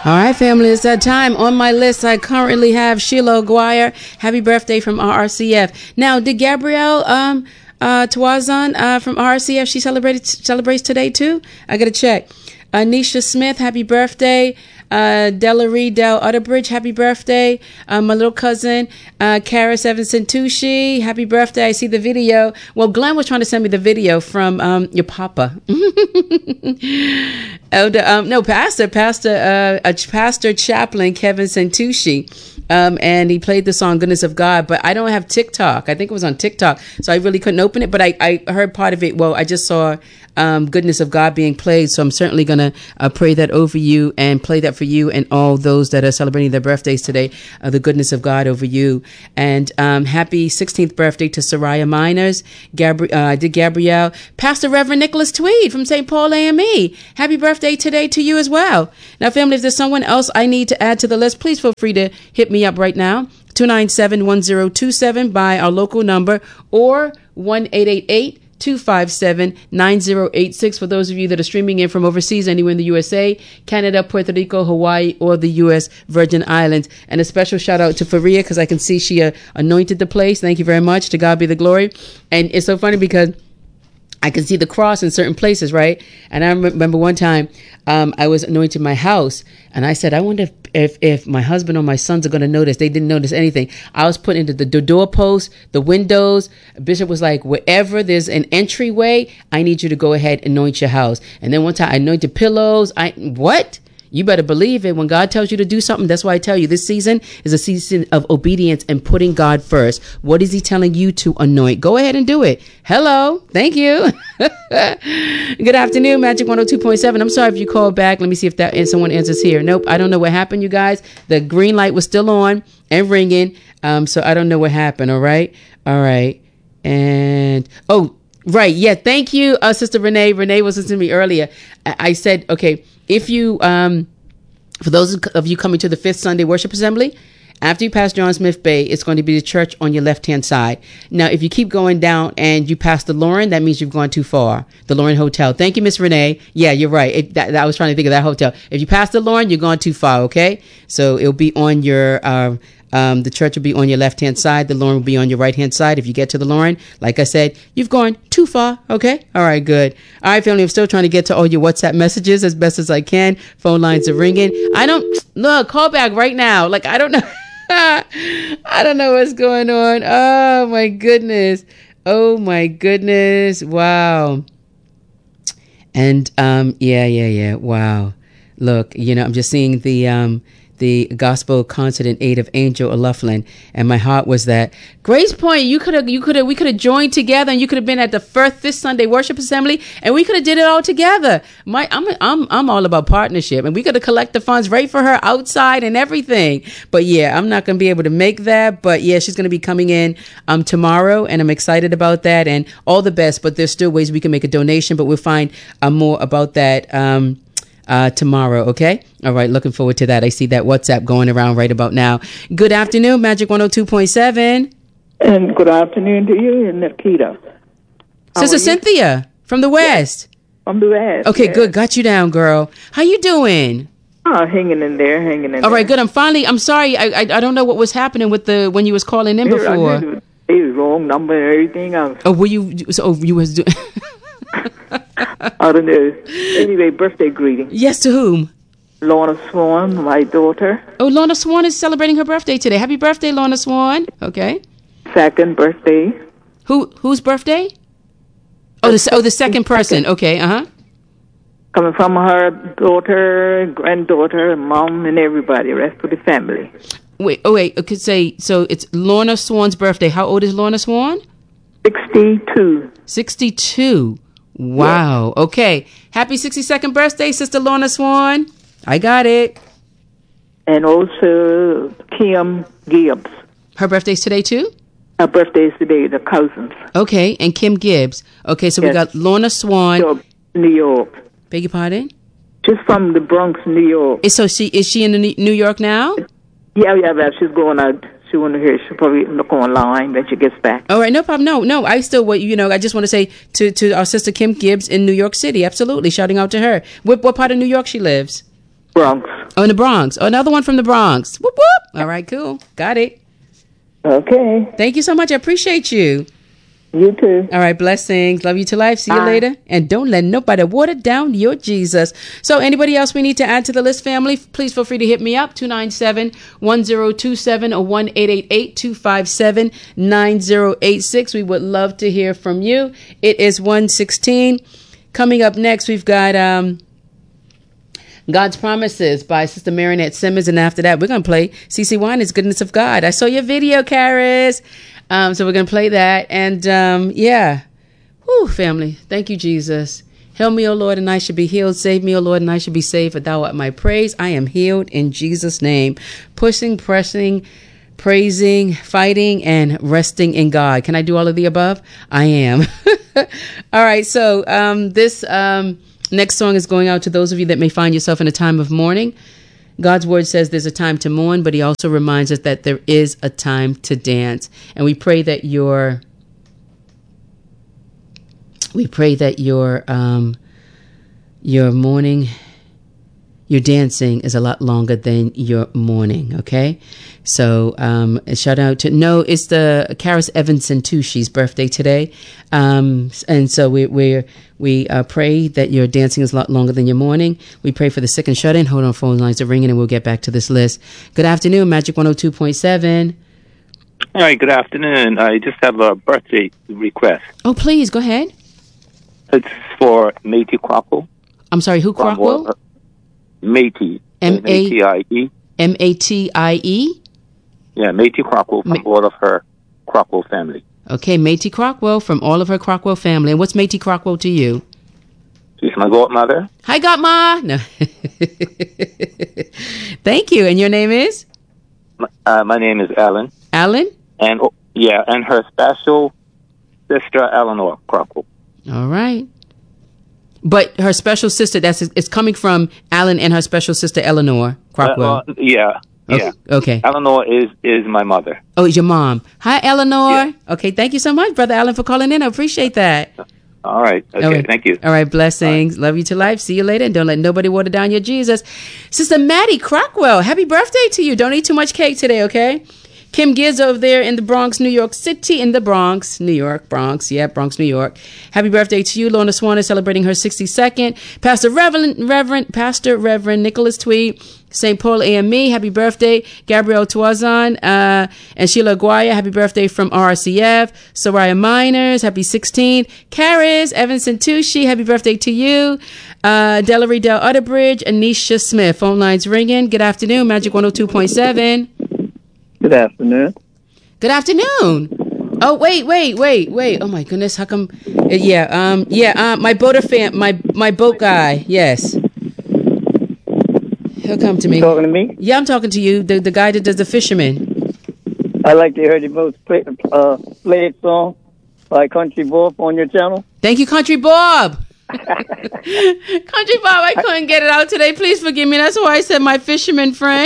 All right, family, it's that time. On my list, I currently have Sheila Aguirre. Happy birthday from RRCF. Now, did Gabrielle Tawazon from RRCF, she celebrates today too? I got to check. Anisha Smith, happy birthday. Delary Del Utterbridge, happy birthday. My little cousin, Karis Evanson Tucci, happy birthday. I see the video. Well, Glenn was trying to send me the video from your papa. Pastor Chaplain Kevin Santucci. And he played the song Goodness of God, but I don't have TikTok. I think it was on TikTok, so I really couldn't open it, but I heard part of it. Well, I just saw Goodness of God being played, so I'm certainly going to pray that over you and play that for you and all those that are celebrating their birthdays today, the goodness of God over you. And happy 16th birthday to Soraya Miners, Gabrielle, Pastor Reverend Nicholas Tweed from St. Paul AME. Happy birthday today to you as well. Now, family, if there's someone else I need to add to the list, please feel free to hit me up right now, 297-1027 by our local number, or 1-888-257-9086 for those of you that are streaming in from overseas, anywhere in the USA, Canada, Puerto Rico, Hawaii, or the U.S. Virgin Islands. And a special shout out to Faria, because I can see she anointed the place. Thank you very much. To God be the glory. And it's so funny because I can see the cross in certain places, right? And I remember one time I was anointing my house, and I said, I wonder if my husband or my sons are going to notice. They didn't notice anything. I was putting into the doorposts, the windows. Bishop was like, wherever there's an entryway, I need you to go ahead and anoint your house. And then one time I anointed pillows. What? You better believe it. When God tells you to do something, that's why I tell you this season is a season of obedience and putting God first. What is he telling you to anoint? Go ahead and do it. Hello. Thank you. Good afternoon, Magic 102.7. I'm sorry if you called back. Let me see if someone answers here. Nope. I don't know what happened, you guys. The green light was still on and ringing. So I don't know what happened. All right. And, right. Yeah. Thank you, Sister Renee. Renee was listening to me earlier. I said, okay, if you, for those of you coming to the Fifth Sunday Worship Assembly, after you pass John Smith Bay, it's going to be the church on your left-hand side. Now, if you keep going down and you pass the Lauren, that means you've gone too far. The Lauren Hotel. Thank you, Miss Renee. Yeah, you're right. I was trying to think of that hotel. If you pass the Lauren, you're gone too far, okay? So it'll be on your, the church will be on your left-hand side. The Lauren will be on your right-hand side. If you get to the Lauren, like I said, you've gone too far. Okay. All right. Good. All right, family. I'm still trying to get to all your WhatsApp messages as best as I can. Phone lines are ringing. Call back right now. Like, I don't know. I don't know what's going on. Oh my goodness. Wow. And, yeah. Wow. Look, I'm just seeing the gospel concert in aid of Angel O'Loughlin, and my heart was that Grace Point, we could have joined together, and you could have been at the Fifth Sunday Worship Assembly, and we could have did it all together. I'm all about partnership, and we could have collect the funds right for her outside and everything. But yeah, I'm not going to be able to make that. But yeah, she's going to be coming in tomorrow, and I'm excited about that. And all the best. But there's still ways we can make a donation, but we'll find more about that tomorrow. Okay. All right. Looking forward to that. I see that WhatsApp going around right about now. Good afternoon, Magic 102.7. And good afternoon to you and Nikita. Sister Cynthia from the West. Yeah, from the West. Okay, yeah. Good. Got you down, girl. How you doing? Oh, hanging in there. All right, good. I'm sorry. I don't know what was happening with when you was calling in before. It was wrong number and everything else. Oh, were you? So you was doing. I don't know. Anyway, birthday greeting. Yes, to whom? Lorna Swan, my daughter. Oh, Lorna Swan is celebrating her birthday today. Happy birthday, Lorna Swan. Okay. Second birthday. Whose birthday? Oh, the second person. Okay, Coming from her daughter, granddaughter, mom, and everybody, rest of the family. Wait. Okay, so it's Lorna Swan's birthday. How old is Lorna Swan? 62. 62. Wow. Yeah. Okay. Happy 62nd birthday, Sister Lorna Swan. I got it. And also Kim Gibbs. Her birthday's today too? Her birthday's today, the cousins. Okay. And Kim Gibbs. Okay. So we got Lorna Swan. New York. Beg your pardon? She's from the Bronx, New York. Is she in New York now? Yeah. She's going out. She want to hear. She'll probably look online when she gets back. All right, no problem. No. I still, I just want to say to our sister Kim Gibbs in New York City. Absolutely, shouting out to her. What part of New York she lives? Bronx. Oh, in the Bronx. Oh, another one from the Bronx. Whoop, whoop. All right, cool. Got it. Okay. Thank you so much. I appreciate you. You too. All right, blessings. Love you to life. See you later. And don't let nobody water down your Jesus. So anybody else we need to add to the list, family, please feel free to hit me up, 297-1027 or 1-888-257-9086. We would love to hear from you. It is 1:16. Coming up next, we've got God's Promises by Sister Marinette Simmons. And after that, we're going to play CeCe Winans, Goodness of God. I saw your video, Karis. So we're going to play that. And yeah. Whew, family. Thank you, Jesus. Heal me, O Lord, and I should be healed. Save me, O Lord, and I should be saved. For thou art my praise. I am healed in Jesus' name. Pushing, pressing, praising, fighting, and resting in God. Can I do all of the above? I am. All right. So this next song is going out to those of you that may find yourself in a time of mourning. God's word says there's a time to mourn, but he also reminds us that there is a time to dance. And we pray that your mourning, your dancing is a lot longer than your mourning. Okay. So, a shout out to, it's the Karis Evanson Tushi's birthday today. And so we pray that your dancing is a lot longer than your mourning. We pray for the sick and shut in. Hold on, phone lines are ringing and we'll get back to this list. Good afternoon, Magic 102.7. All right, good afternoon. I just have a birthday request. Oh, please, go ahead. It's for Matey Crockwell. I'm sorry, who Crockwell? Matey. M-A-T-I-E. M-A-T-I-E? Yeah, Matey Crockwell from all of her Crockwell family. Okay, Matey Crockwell from all of her Crockwell family. And what's Matey Crockwell to you? She's my godmother. Hi, Godma. No. Thank you. And your name is? My name is Alan. Alan? And her special sister, Eleanor Crockwell. All right. But her special sister, it's coming from Alan and her special sister, Eleanor Crockwell. Yeah. Okay. Eleanor is my mother. Oh, it's your mom. Hi, Eleanor. Yeah. Okay, thank you so much, Brother Alan, for calling in. I appreciate that. All right. Okay, thank you. All right, blessings. Love you to life. See you later. And don't let nobody water down your Jesus. Sister Maddie Crockwell, happy birthday to you. Don't eat too much cake today, okay? Kim Gibbs over there in the Bronx, New York City, in the Bronx, New York, Bronx. Yeah, Bronx, New York. Happy birthday to you. Lorna Swan is celebrating her 62nd. Pastor Reverend Nicholas Tweed, St. Paul AME. Happy birthday. Gabrielle Tuazon, and Sheila Aguaya. Happy birthday from RCF. Soraya Miners. Happy 16th. Karis Evanson Tushi. Happy birthday to you. Delary Del Utterbridge. Anisha Smith. Phone lines ringing. Good afternoon. Magic 102.7. Good afternoon. Good afternoon. Oh, wait. Oh my goodness. How come? My boater fan, my boat guy. Yes. He'll come to me. You talking to me? Yeah, I'm talking to you. The guy that does the fisherman. I like to hear the most played song by Country Bob on your channel. Thank you, Country Bob. Country Bob, I couldn't get it out today. Please forgive me. That's why I said my fisherman friend.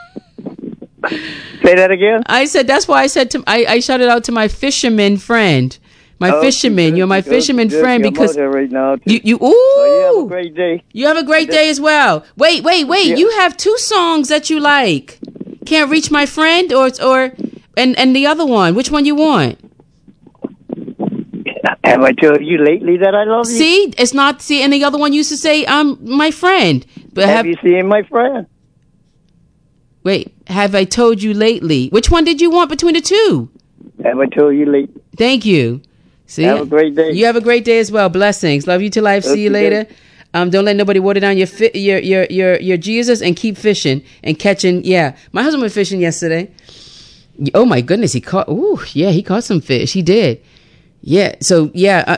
Say that again? I said, that's why I said I shouted out to my fisherman friend. My fisherman. You're my fisherman friend because right now you So you have a great day. You have a great day as well. Wait. Yeah. You have two songs that you like. Can't Reach My Friend or and the other one. Which one you want? Have I told you lately that I love you? See, it's not. See, and the other one used to say, my friend. But have you seen my friend? Wait, have I told you lately? Which one did you want between the two? Have I told you lately? Thank you. See, have a great day. You have a great day as well. Blessings. Love you to life. See you later. Don't let nobody water down your Jesus, and keep fishing and catching. Yeah, my husband went fishing yesterday. Oh my goodness, he caught. Ooh, yeah, he caught some fish. He did. Yeah. So yeah.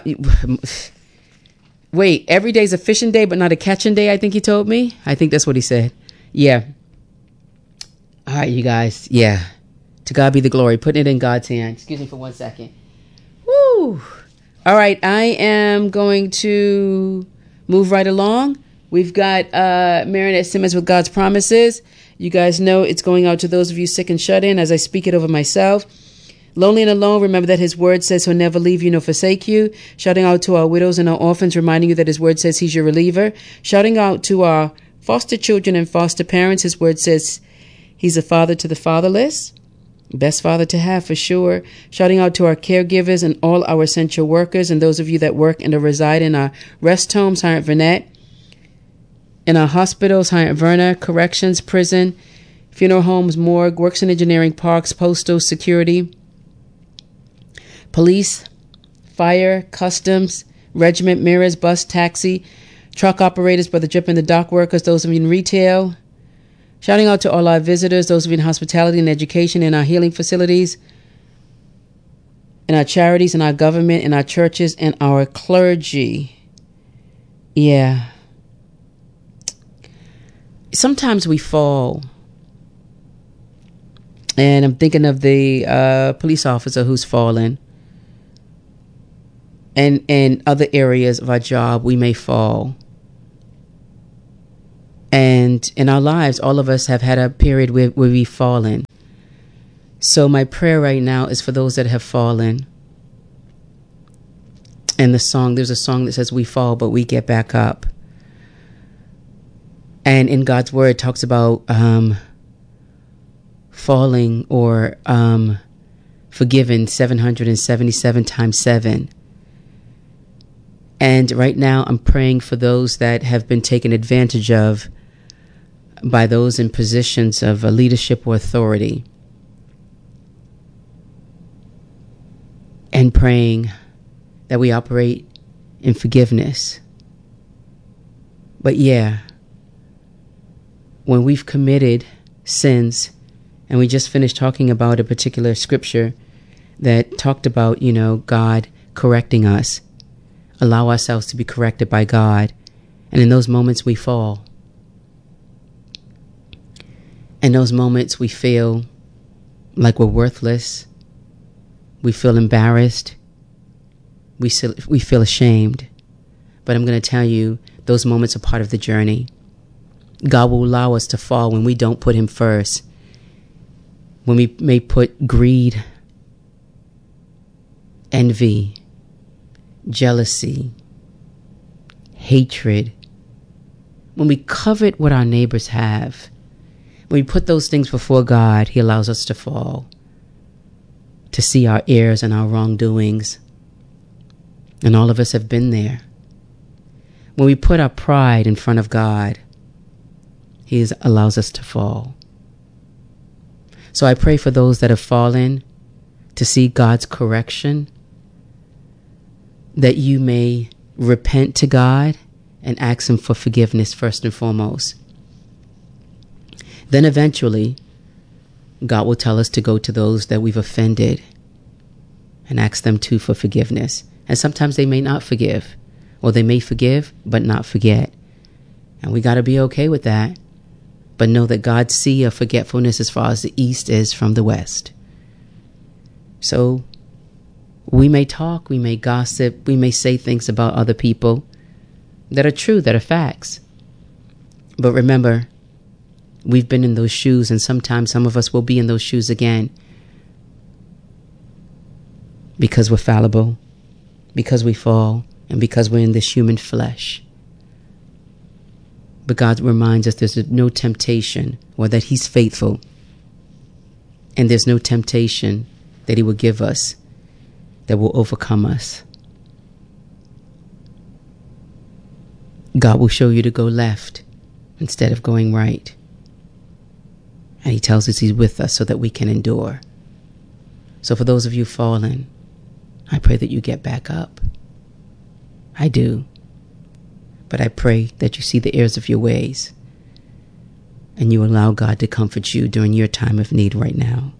Wait, every day's a fishing day, but not a catching day. I think he told me. I think that's what he said. Yeah. All right, you guys. Yeah. To God be the glory. Putting it in God's hand. Excuse me for 1 second. Woo. All right. I am going to move right along. We've got Marinette Simmons with God's Promises. You guys know it's going out to those of you sick and shut in as I speak it over myself. Lonely and alone, remember that his word says he'll never leave you nor forsake you. Shouting out to our widows and our orphans, reminding you that his word says he's your reliever. Shouting out to our foster children and foster parents. His word says he's a father to the fatherless. Best father to have for sure. Shouting out to our caregivers and all our essential workers and those of you that work and reside in our rest homes, Hyant Vernette, in our hospitals, Hyant Verna, corrections, prison, funeral homes, morgue, works in engineering, parks, postal, security, police, fire, customs, regiment, mirrors, bus, taxi, truck operators, Brother Drip and the dock workers, those of you in retail. Shouting out to all our visitors, those of you in hospitality and education, in our healing facilities, in our charities, in our government, in our churches, and our clergy. Yeah. Sometimes we fall. And I'm thinking of the police officer who's fallen. And in other areas of our job, we may fall. And in our lives, all of us have had a period where we've fallen. So my prayer right now is for those that have fallen. And there's a song that says we fall, but we get back up. And in God's word, it talks about falling or forgiven 777 times 7. And right now, I'm praying for those that have been taken advantage of by those in positions of leadership or authority. And praying that we operate in forgiveness. But yeah, when we've committed sins, and we just finished talking about a particular scripture that talked about, God correcting us, allow ourselves to be corrected by God. And in those moments we fall. In those moments we feel like we're worthless. We feel embarrassed. We feel ashamed. But I'm going to tell you, those moments are part of the journey. God will allow us to fall when we don't put him first. When we may put greed, envy, jealousy, hatred. When we covet what our neighbors have, when we put those things before God, he allows us to fall, to see our errors and our wrongdoings. And all of us have been there. When we put our pride in front of God, he allows us to fall. So I pray for those that have fallen to see God's correction, that you may repent to God and ask him for forgiveness first and foremost. Then eventually, God will tell us to go to those that we've offended and ask them too for forgiveness. And sometimes they may not forgive, or they may forgive but not forget. And we got to be okay with that. But know that God's sea of forgetfulness as far as the east is from the west. So we may talk, we may gossip, we may say things about other people that are true, that are facts. But remember, we've been in those shoes, and sometimes some of us will be in those shoes again. Because we're fallible, because we fall, and because we're in this human flesh. But God reminds us there's no temptation, or that he's faithful. And there's no temptation that he will give us that will overcome us. God will show you to go left instead of going right. And he tells us he's with us so that we can endure. So for those of you fallen, I pray that you get back up. I do. But I pray that you see the errors of your ways and you allow God to comfort you during your time of need right now.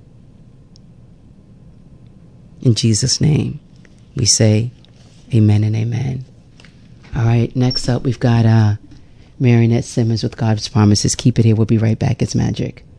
In Jesus' name, we say amen and amen. All right, next up we've got Marionette Simmons with God's Promises. Keep it here. We'll be right back. It's magic.